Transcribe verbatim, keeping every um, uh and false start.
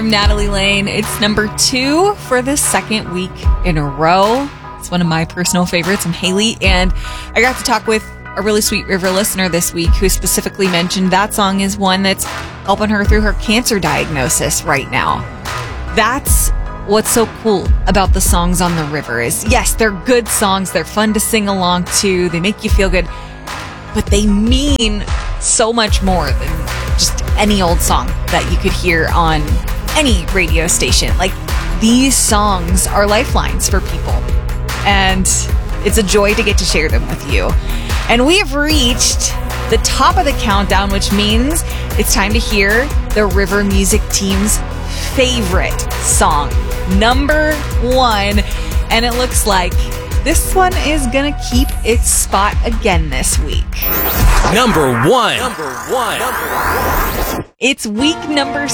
From Natalie Lane. It's number two for the second week in a row. It's one of my personal favorites. I'm Haley, and I got to talk with a really sweet River listener this week who specifically mentioned that song is one that's helping her through her cancer diagnosis right now. That's what's so cool about the songs on the River is, yes, they're good songs. They're fun to sing along to. They make you feel good, but they mean so much more than just any old song that you could hear on any radio station. Like, these songs are lifelines for people, and it's a joy to get to share them with you. And we have reached the top of the countdown, which means it's time to hear the River Music Team's favorite song, number one. And it looks like this one is gonna keep its spot again this week. Number one. Number one. Number one. It's week number